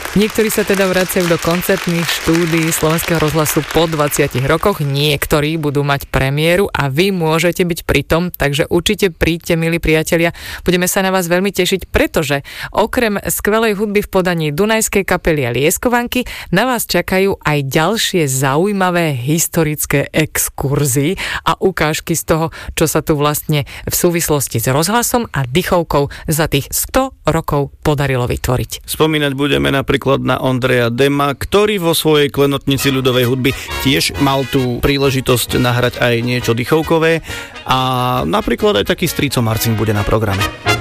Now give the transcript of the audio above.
Niektorí sa teda vracajú do koncertných štúdií Slovenského rozhlasu po 20 rokoch, niektorí budú mať premiéru a vy môžete byť pri tom, takže určite príďte, milí priatelia. Budeme sa na vás veľmi tešiť, pretože okrem skvelej hudby v podaní Dunajskej kapely a Lieskovanky na vás čakajú aj ďalšie zaujímavé historické exkurzy a ukážky z toho, čo sa tu vlastne v súvislosti s rozhlasom a dychovkou za tých 100 rokov podarilo vytvoriť. Spomínať budeme napríklad na Ondreja Dema, ktorý vo svojej klenotnici ľudovej hudby tiež mal tú príležitosť nahrať aj niečo dychovkové a napríklad aj taký Strico Marcin bude na programe.